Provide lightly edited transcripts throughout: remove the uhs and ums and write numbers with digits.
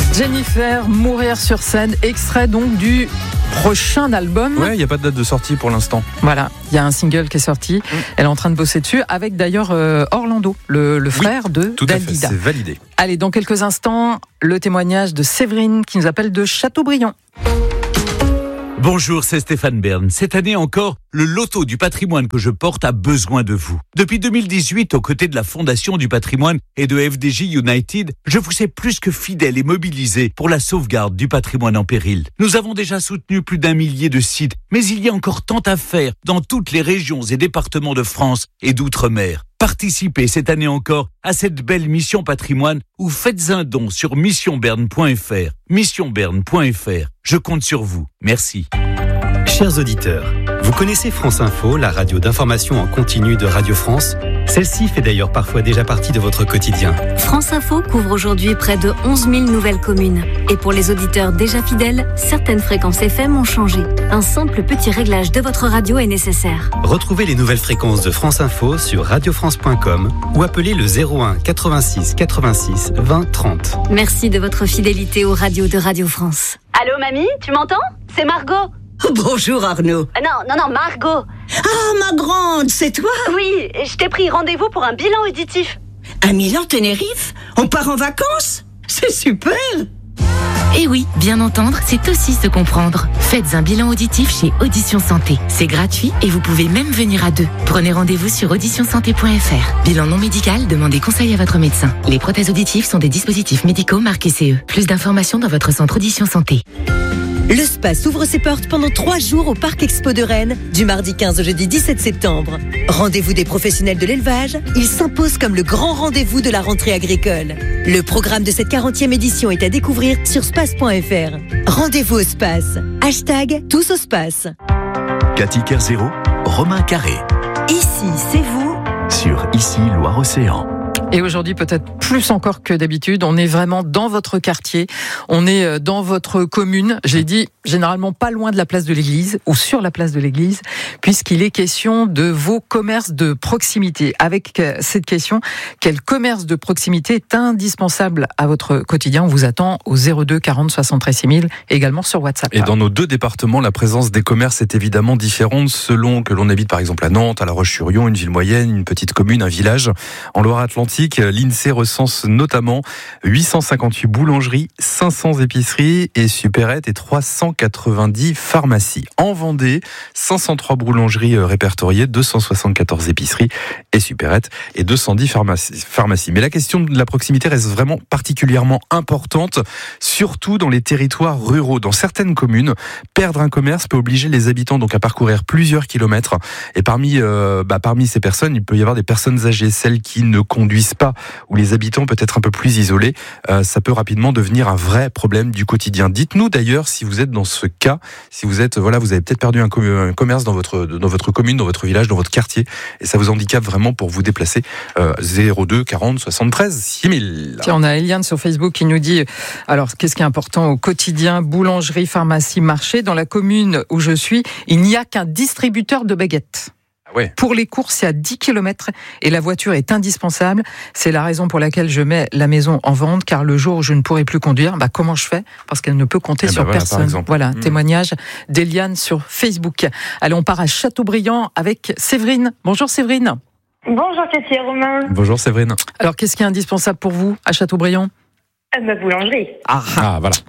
Jennifer, Mourir sur scène, extrait donc du prochain album. Ouais, il n'y a pas de date de sortie pour l'instant. Voilà, il y a un single qui est sorti. Elle est en train de bosser dessus avec d'ailleurs Orlando, le frère de Tout à fait, Dalida. c'est validé. Allez, dans quelques instants, le témoignage de Séverine qui nous appelle de Châteaubriand. Bonjour, c'est Stéphane Bern. Cette année encore, le loto du patrimoine que je porte a besoin de vous. Depuis 2018, aux côtés de la Fondation du patrimoine et de FDJ United, je vous ai plus que fidèle et mobilisé pour la sauvegarde du patrimoine en péril. Nous avons déjà soutenu plus d'1 millier de sites, mais il y a encore tant à faire dans toutes les régions et départements de France et d'outre-mer. Participez cette année encore à cette belle mission patrimoine ou faites un don sur missionberne.fr. Missionberne.fr. Je compte sur vous. Merci. Chers auditeurs, vous connaissez France Info, la radio d'information en continu de Radio France ? Celle-ci fait d'ailleurs parfois déjà partie de votre quotidien. France Info couvre aujourd'hui près de 11 000 nouvelles communes. Et pour les auditeurs déjà fidèles, certaines fréquences FM ont changé. Un simple petit réglage de votre radio est nécessaire. Retrouvez les nouvelles fréquences de France Info sur radiofrance.com ou appelez le 01 86 86 20 30. Merci de votre fidélité aux radios de Radio France. Allô mamie, tu m'entends ? C'est Margot. Bonjour Arnaud. Non, Margot. Ah, ma grande, c'est toi ? Oui, je t'ai pris rendez-vous pour un bilan auditif. À Milan-Tenerife ? On part en vacances ? C'est super ! Et oui, bien entendre, c'est aussi se comprendre. Faites un bilan auditif chez Audition Santé. C'est gratuit et vous pouvez même venir à deux. Prenez rendez-vous sur auditionsanté.fr. Bilan non médical, demandez conseil à votre médecin. Les prothèses auditives sont des dispositifs médicaux marqués CE. Plus d'informations dans votre centre Audition Santé. Le spa s'ouvre ses portes pendant 3 jours au Parc Expo de Rennes, du mardi 15 au jeudi 17 septembre. Rendez-vous des professionnels de l'élevage, il s'impose comme le grand rendez-vous de la rentrée agricole. Le programme de cette 40e édition est à découvrir sur space.fr. Rendez-vous au Space. Hashtag tous au Space. Cathy Kerzero, Romain Carré. Ici, c'est vous. Sur Ici Loire-Océan. Et aujourd'hui, peut-être plus encore que d'habitude, on est vraiment dans votre quartier, on est dans votre commune. J'ai dit généralement pas loin de la place de l'église ou sur la place de l'église, puisqu'il est question de vos commerces de proximité. Avec cette question, quel commerce de proximité est indispensable à votre quotidien ? On vous attend au 02 40 73 6000, également sur WhatsApp. Et dans nos 2 départements, la présence des commerces est évidemment différente selon que l'on habite par exemple à Nantes, à La Roche-sur-Yon, une ville moyenne, une petite commune, un village. En Loire-Atlantique, l'INSEE recense notamment 858 boulangeries, 500 épiceries et supérettes et 390 pharmacies. En Vendée, 503 boulangeries répertoriées, 274 épiceries et supérettes et 210 pharmacies. Mais la question de la proximité reste vraiment particulièrement importante, surtout dans les territoires ruraux. Dans certaines communes, perdre un commerce peut obliger les habitants donc à parcourir plusieurs kilomètres. Et parmi ces personnes, il peut y avoir des personnes âgées, celles qui ne conduisent pas, où les habitants peuvent être un peu plus isolés, ça peut rapidement devenir un vrai problème du quotidien. Dites-nous d'ailleurs si vous êtes dans ce cas, si vous êtes, vous avez peut-être perdu un commerce dans votre commune, dans votre village, dans votre quartier, et ça vous handicape vraiment pour vous déplacer. 02 40 73 6000. Tiens, on a Eliane sur Facebook qui nous dit, alors qu'est-ce qui est important au quotidien ? Boulangerie, pharmacie, marché. Dans la commune où je suis, il n'y a qu'un distributeur de baguettes. Ouais. Pour les courses, c'est à 10 km et la voiture est indispensable. C'est la raison pour laquelle je mets la maison en vente, car le jour où je ne pourrai plus conduire, comment je fais ? Parce qu'elle ne peut compter sur personne. Voilà, témoignage d'Eliane sur Facebook. Allez, on part à Châteaubriand avec Séverine. Bonjour Séverine. Bonjour Cathy et Romain. Bonjour Séverine. Alors, qu'est-ce qui est indispensable pour vous à Châteaubriand ? Ma boulangerie. Ah voilà.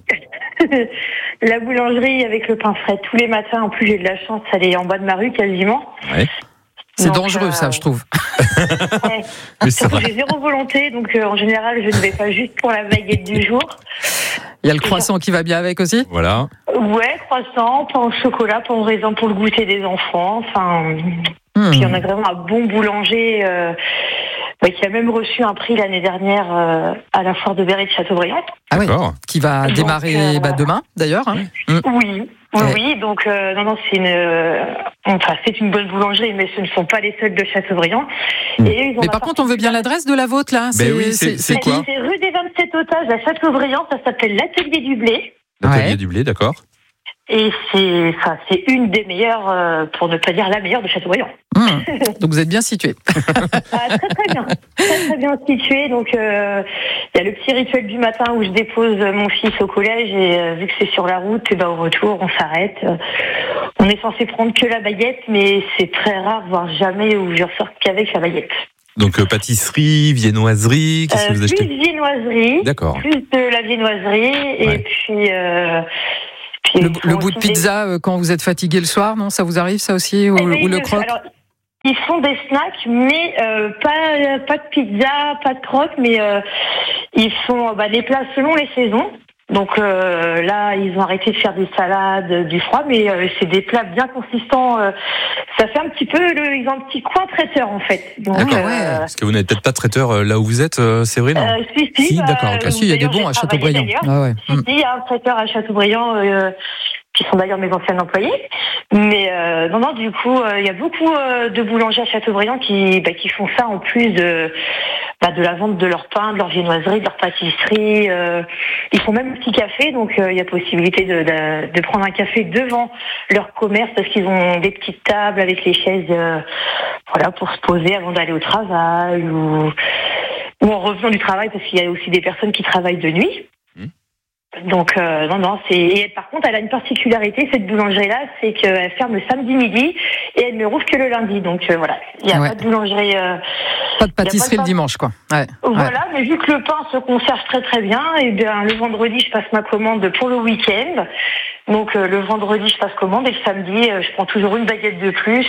La boulangerie avec le pain frais tous les matins. En plus, j'ai de la chance, elle est en bas de ma rue quasiment. Ouais. C'est dangereux, ça, je trouve. Ouais. Surtout, j'ai zéro volonté, donc en général, je ne vais pas juste pour la baguette du jour. Il y a le croissant qui va bien avec aussi ? Voilà. Ouais, croissant, pain au chocolat, pain au raisin pour le goûter des enfants. Enfin, puis on a vraiment un bon boulanger qui a même reçu un prix l'année dernière à la foire de Berry de Châteaubriand. Ah oui, qui va démarrer demain, d'ailleurs. Hein. Oui, donc c'est une bonne boulangerie, mais ce ne sont pas les seuls de Châteaubriand. Et mais par contre, on veut bien l'adresse de la vôtre, là. C'est quoi ? C'est rue des 27 Otages à Châteaubriand, ça s'appelle l'Atelier du Blé. L'Atelier du Blé, d'accord. et c'est une des meilleures, pour ne pas dire la meilleure de Châteaubriand. Donc vous êtes bien situé. Très bien situé. Donc il y a le petit rituel du matin où je dépose mon fils au collège et vu que c'est sur la route, et au retour on s'arrête. On est censé prendre que la baguette, mais c'est très rare, voire jamais où je ressors qu'avec la baguette. Donc pâtisserie, viennoiserie, qu'est-ce que vous achetez ? Plus viennoiserie. D'accord. Plus de la viennoiserie et puis. Le bout de pizza quand vous êtes fatigué le soir, non ? Ça vous arrive ça aussi ou le croque ? Alors, ils font des snacks, mais pas de pizza, pas de croque, mais ils font des plats selon les saisons. Donc là, ils ont arrêté de faire des salades, du froid, mais c'est des plats bien consistants. Ça fait un petit peu, ils ont un petit coin traiteur en fait. Donc, d'accord, Parce que vous n'êtes peut-être pas traiteur là où vous êtes, Séverine. Si, d'accord. Si, il y a des bons à Châteaubriand. Si, il y a un traiteur à Châteaubriand. Qui sont d'ailleurs mes anciens employés. Mais non, du coup, il y a beaucoup de boulangers à Châteaubriand qui font ça en plus de la vente de leur pain, de leur viennoiserie, de leur pâtisserie. Ils font même un petit café, donc il y a possibilité de prendre un café devant leur commerce parce qu'ils ont des petites tables avec les chaises pour se poser avant d'aller au travail ou en revenant du travail parce qu'il y a aussi des personnes qui travaillent de nuit. Donc et par contre elle a une particularité cette boulangerie là, c'est qu'elle ferme le samedi midi et elle ne rouvre que le lundi. Donc voilà, il n'y a pas de boulangerie, pas de pâtisserie le dimanche quoi. Voilà, mais vu que le pain se conserve très très bien, et bien le vendredi je passe ma commande pour le week-end. Donc le vendredi je passe commande et le samedi je prends toujours une baguette de plus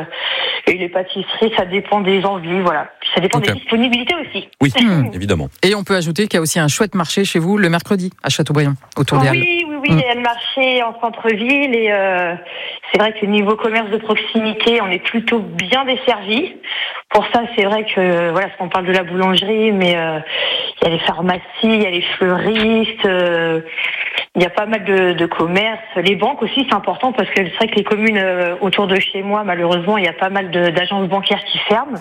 et les pâtisseries ça dépend des envies, voilà. Puis ça dépend des disponibilités aussi. Oui, évidemment. Et on peut ajouter qu'il y a aussi un chouette marché chez vous le mercredi à Châteaubriand, autour des Halles. Oui, il y a le marché en centre-ville et c'est vrai que niveau commerce de proximité, on est plutôt bien desservi. Pour ça, c'est vrai que parce qu'on parle de la boulangerie, mais il y a les pharmacies, il y a les fleuristes, il y a pas mal de commerces. Les banques aussi, c'est important parce que c'est vrai que les communes autour de chez moi, malheureusement, il y a pas mal d'agences bancaires qui ferment.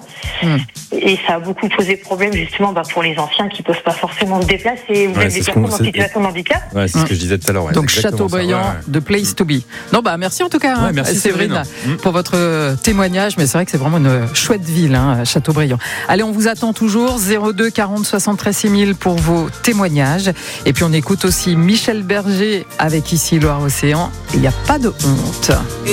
Et ça a beaucoup posé problème justement pour les anciens qui peuvent pas forcément se déplacer ou même des personnes en situation de handicap. Ouais, c'est ce que je disais tout à l'heure. Ouais, donc Châteaubriand, the place to be. Non, merci en tout cas, merci Séverine, pour votre témoignage. Mais c'est vrai que c'est vraiment une chouette ville, Châteaubriand. Allez, on vous attend toujours 02 40 73 6000 pour vos témoignages. Et puis on écoute aussi Michel Berger avec Ici Loire-Océan. Il n'y a pas de honte.